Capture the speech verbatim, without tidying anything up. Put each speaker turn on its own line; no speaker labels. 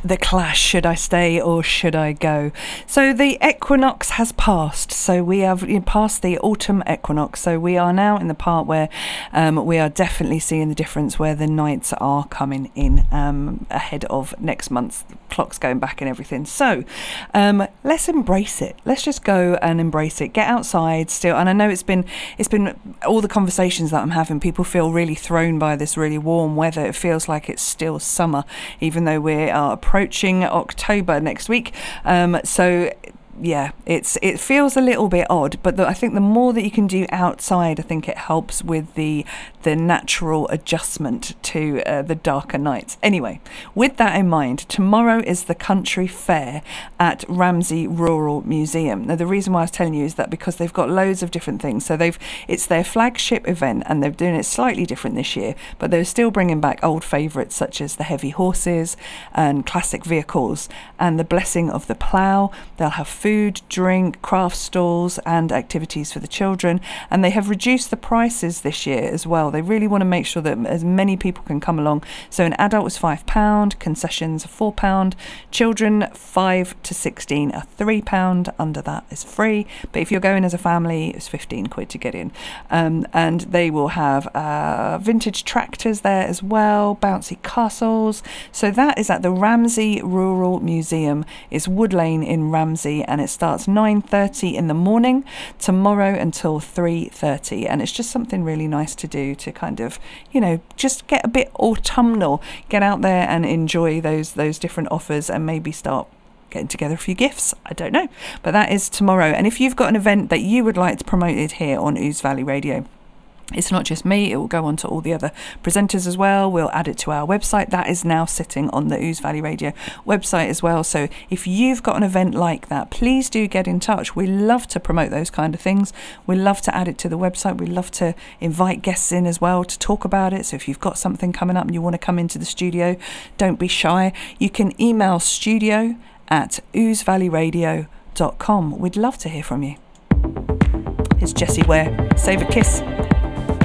The Clash, Should I Stay or Should I Go? So the equinox has passed, so we have passed the autumn equinox, so we are now in the part where um, we are definitely seeing the difference, where the nights are coming in um, ahead of next month's clocks going back and everything. So um, let's embrace it. Let's just go and embrace it. Get outside still. And I know it's been it's been all the conversations that I'm having, people feel really thrown by this really warm weather. It feels like it's still summer, even though we are approaching October next week. Um, so yeah, it's it feels a little bit odd, but the, I think the more that you can do outside, I think it helps with the the natural adjustment to uh, the darker nights. Anyway, with that in mind, tomorrow is the country fair at Ramsey Rural Museum. Now, the reason why I was telling you is that because they've got loads of different things. So they've it's their flagship event, and they're doing it slightly different this year, but they're still bringing back old favourites such as the heavy horses and classic vehicles and the blessing of the plough. They'll have food, drink, craft stalls and activities for the children, and they have reduced the prices this year as well. They really want to make sure that as many people can come along. So an adult was five pounds, concessions are four pounds, children five to sixteen are three pounds, under that is free, but if you're going as a family it's fifteen quid to get in. Um, and they will have uh, vintage tractors there as well, bouncy castles. So that is at the Ramsey Rural Museum. It's Wood Lane in Ramsey, and it starts nine thirty in the morning tomorrow until three thirty, and it's just something really nice to do to kind of, you know, just get a bit autumnal, get out there and enjoy those those different offers, and maybe start getting together a few gifts. I don't know, but that is tomorrow. And if you've got an event that you would like to promote it here on Ouse Valley Radio, it's not just me, it will go on to all the other presenters as well. We'll add it to our website. That is now sitting on the Ouse Valley Radio website as well. So if you've got an event like that, please do get in touch. We love to promote those kind of things. We love to add it to the website. We love to invite guests in as well to talk about it. So if you've got something coming up and you want to come into the studio, don't be shy. You can email studio at ouse valley radio dot com. We'd love to hear from you. It's Jessie Ware. Save a kiss.